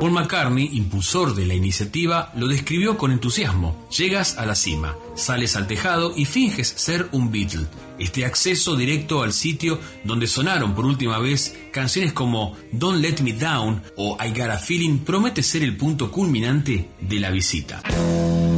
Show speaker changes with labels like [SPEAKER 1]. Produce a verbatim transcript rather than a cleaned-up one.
[SPEAKER 1] Paul McCartney, impulsor de la iniciativa, lo describió con entusiasmo. Llegas a la cima, sales al tejado y finges ser un Beatle. Este acceso directo al sitio donde sonaron por última vez canciones como Don't Let Me Down o I Got a Feeling promete ser el punto culminante de la visita.